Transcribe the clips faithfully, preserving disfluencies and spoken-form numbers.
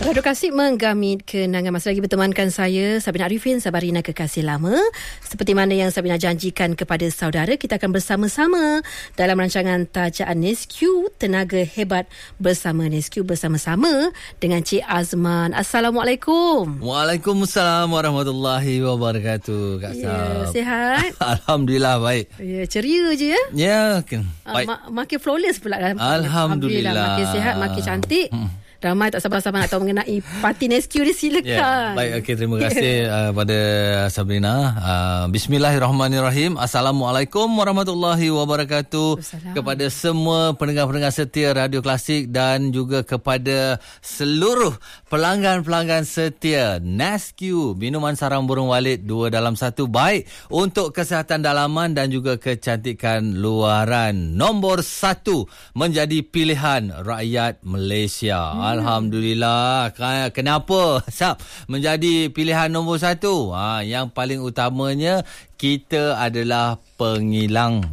Radio Klasik menggamit kenangan. Masih lagi bertemankan saya, Sabina Arifin, Sabarina kekasih lama. Seperti mana yang Sabina janjikan kepada saudara, kita akan bersama-sama dalam rancangan tajaan Nescue, Tenaga Hebat bersama Nescue, bersama-sama dengan Cik Azman. Assalamualaikum. Waalaikumsalam warahmatullahi wabarakatuh. Kak Ya, Sab. sihat? Alhamdulillah baik. Ya, ceria je ya? Ya, Uh, baik. ma- makin flawless pula kan? Alhamdulillah. Makin sihat, makin cantik. Hmm. Ramai tak sabar-sabar nak tahu mengenai parti Nescue ni, silakan. Ya, baik, okey, terima kasih uh, pada Sabrina. Uh, Bismillahirrahmanirrahim. Assalamualaikum warahmatullahi wabarakatuh. Assalam. Kepada semua pendengar-pendengar setia Radio Klasik dan juga kepada seluruh pelanggan-pelanggan setia Nescue, minuman sarang burung walit dua dalam satu, baik untuk kesihatan dalaman dan juga kecantikan luaran. Nombor satu menjadi pilihan rakyat Malaysia. Hmm. Alhamdulillah. Kenapa Sab menjadi pilihan nombor satu? Ha, yang paling utamanya, kita adalah pengilang.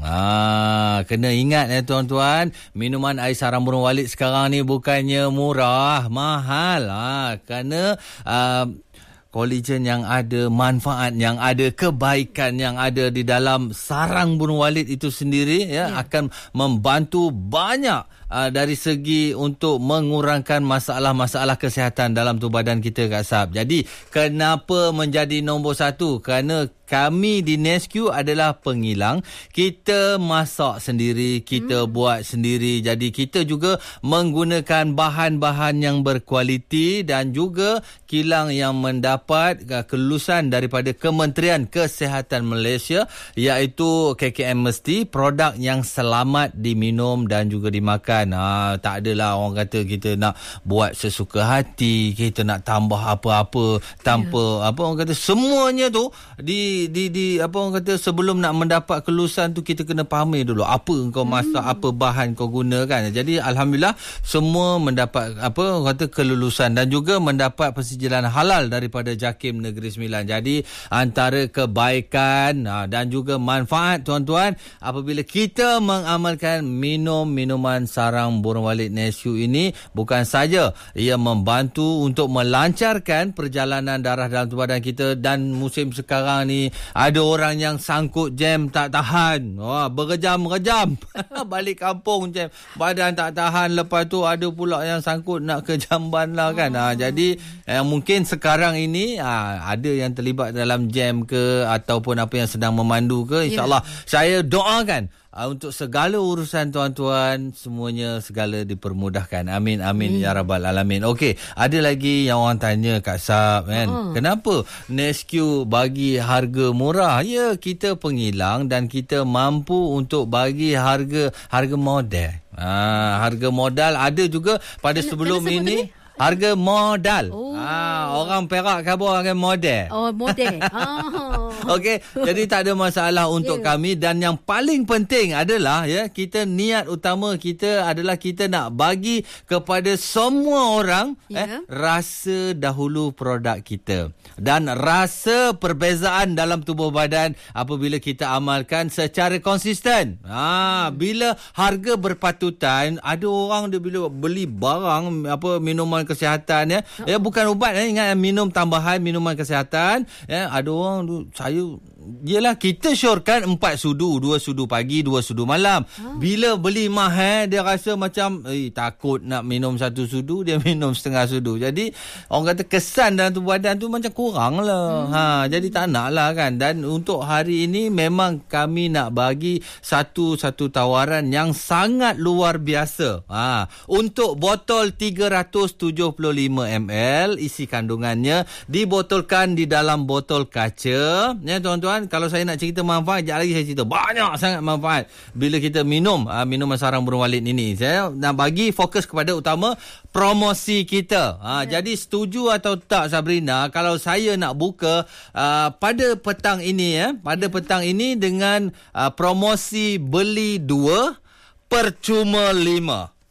Ha, kena ingat ya tuan-tuan, minuman air sarang burung walit sekarang ni bukannya murah, mahal. Ha, kerana uh, kolagen yang ada, manfaat yang ada, kebaikan yang ada di dalam sarang burung walit itu sendiri ya, ya. akan membantu banyak uh, dari segi untuk mengurangkan masalah-masalah kesihatan dalam tubuh badan kita, Kak Sab. Jadi kenapa menjadi nombor satu? Kerana kami di Nescue adalah pengilang. Kita masak sendiri, kita hmm. buat sendiri. Jadi kita juga menggunakan bahan-bahan yang berkualiti dan juga kilang yang mendapat kelulusan daripada Kementerian Kesihatan Malaysia, iaitu K K M Mesti, produk yang selamat diminum dan juga dimakan. Ha, tak adalah orang kata kita nak buat sesuka hati, kita nak tambah apa-apa tanpa yeah. apa orang kata, semuanya tu di di di apa orang kata, sebelum nak mendapat kelulusan tu kita kena fahami dulu apa kau masak, hmm. apa bahan kau gunakan. Jadi alhamdulillah semua mendapat apa orang kata kelulusan dan juga mendapat persetujuan halal daripada JAKIM Negeri Sembilan. Jadi antara kebaikan ha, dan juga manfaat tuan-tuan apabila kita mengamalkan minum minuman sarang burung walit Nescue ini, bukan saja ia membantu untuk melancarkan perjalanan darah dalam tubuh badan kita. Dan musim sekarang ni ada orang yang sangkut jam tak tahan. Wah, berjam-rejam. Balik kampung jam, badan tak tahan. Lepas tu ada pula yang sangkut nak ke jamban lah kan. Ha, jadi eh, mungkin sekarang ini ha, ada yang terlibat dalam jam ke ataupun apa yang sedang memandu ke. InsyaAllah yeah. saya doakan Uh, untuk segala urusan tuan-tuan, semuanya segala dipermudahkan. Amin, amin, hmm. ya Rabbal Alamin. Okey, ada lagi yang orang tanya, Kak Sab, kan? Uh. Kenapa Nescue bagi harga murah? Ya, kita pengilang dan kita mampu untuk bagi harga harga modal. Ah, harga modal ada juga pada kena, sebelum kena ini. Harga modal. Oh. Ah, orang Perak khabar harga model. Oh, model. Oh. Okey, jadi tak ada masalah untuk yeah. kami. Dan yang paling penting adalah ya, kita niat utama kita adalah kita nak bagi kepada semua orang yeah. eh, rasa dahulu produk kita dan rasa perbezaan dalam tubuh badan apabila kita amalkan secara konsisten. Ah, bila harga berpatutan, ada orang dia bila beli barang apa minuman kesihatan ya, ya bukan ubat ya, ingat minum tambahan minuman kesihatan ya. Ada orang tu, saya yelah kita syorkan empat sudu, dua sudu pagi, dua sudu malam. Ha. Bila beli mahal dia rasa macam eh, takut nak minum satu sudu, dia minum setengah sudu. Jadi orang kata kesan dalam tubuh badan tu macam kurang lah. Hmm. Ha, jadi tak nak lah kan. Dan untuk hari ini memang kami nak bagi satu-satu tawaran yang sangat luar biasa. Ha, untuk botol tiga ratus tujuh puluh lima mililiter isi kandungannya dibotolkan di dalam botol kaca. Ya tuan-tuan, kalau saya nak cerita manfaat, sekejap lagi saya cerita. Banyak sangat manfaat bila kita minum uh, minuman sarang burung walit ini. Saya nak bagi fokus kepada utama promosi kita. Uh, yeah. Jadi setuju atau tak Sabrina kalau saya nak buka uh, pada petang ini ya, pada yeah. petang ini dengan uh, promosi beli dua percuma lima.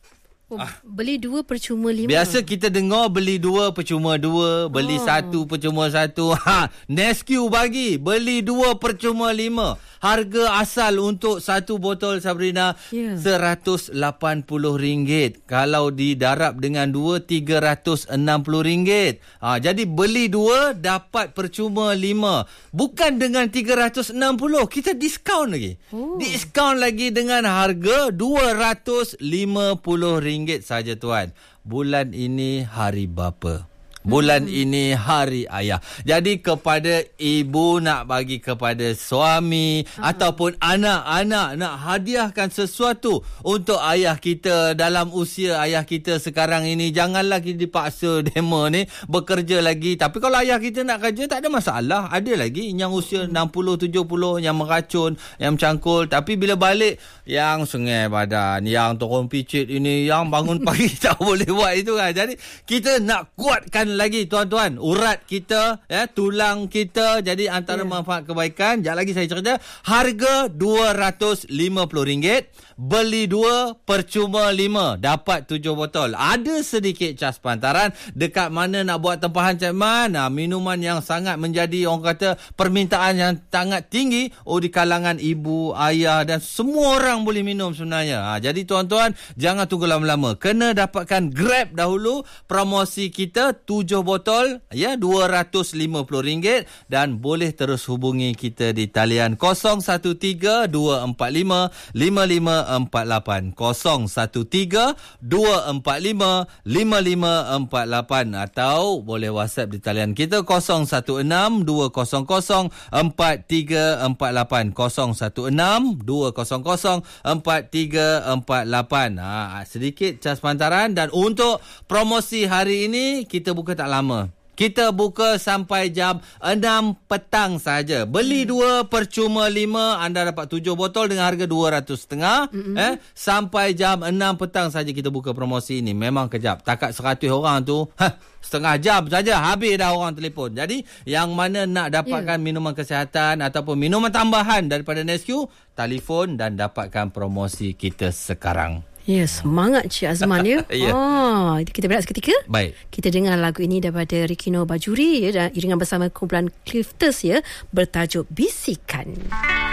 Oh, ah. Beli dua percuma lima. Biasa kita dengar beli dua percuma dua, beli oh. satu percuma satu. Ha, Nesquik bagi beli dua percuma lima. Harga asal untuk satu botol Sabrina yeah. seratus lapan puluh ringgit. Kalau didarab dengan dua, tiga ratus enam puluh ringgit. Ha, jadi beli dua dapat percuma lima. Bukan dengan tiga ratus enam puluh, kita diskaun lagi. Oh. Diskaun lagi dengan harga dua ratus lima puluh ringgit saja tuan. Bulan ini hari bapa. Bulan hmm. ini hari ayah. Jadi kepada ibu nak bagi kepada suami uh-huh. ataupun anak-anak nak hadiahkan sesuatu untuk ayah kita dalam usia ayah kita sekarang ini, janganlah kita dipaksa demo ni bekerja lagi. Tapi kalau ayah kita nak kerja tak ada masalah. Ada lagi yang usia enam puluh, tujuh puluh yang meracun, yang mencangkul. Tapi bila balik yang sengai badan, yang turun picit ini, yang bangun pagi tak boleh buat itu kan. Jadi kita nak kuatkan lagi tuan-tuan urat kita, ya, tulang kita. Jadi antara yeah. manfaat kebaikan, sekejap lagi saya cerita. Harga dua ratus lima puluh ringgit, beli dua percuma lima, dapat tujuh botol. Ada sedikit cas pantaran dekat mana nak buat tempahan Cik Man. Nah, minuman yang sangat menjadi orang kata permintaan yang sangat tinggi oh di kalangan ibu, ayah dan semua orang boleh minum sebenarnya. Ha, jadi tuan-tuan jangan tunggu lama-lama. Kena dapatkan Grab dahulu. Promosi kita tujuh botol, ya, dua ratus lima puluh ringgit, dan boleh terus hubungi kita di talian kosong satu tiga dua empat lima lima lima empat lapan, kosong satu tiga dua empat lima lima lima empat lapan, atau boleh WhatsApp di talian kita kosong satu enam dua kosong kosong empat tiga empat lapan, kosong satu enam dua kosong kosong empat tiga empat lapan. Ha, sedikit cas pantaran. Dan untuk promosi hari ini kita buka tak lama. Kita buka sampai jam enam petang saja. Beli dua percuma lima, anda dapat tujuh botol dengan harga dua ratus ringgit. Mm-hmm. Eh, sampai jam enam petang saja kita buka promosi ini. Memang kejap. Takat seratus orang tu, ha, setengah jam saja habis dah orang telefon. Jadi yang mana nak dapatkan yeah. minuman kesihatan ataupun minuman tambahan daripada Nesquik, telefon dan dapatkan promosi kita sekarang. Ya, semangat Cik Azman ya. yeah. Oh, kita berehat seketika. Baik. Kita dengar lagu ini daripada Rikino Bajuri ya, dan iringan bersama kumpulan Clifters ya, bertajuk Bisikan.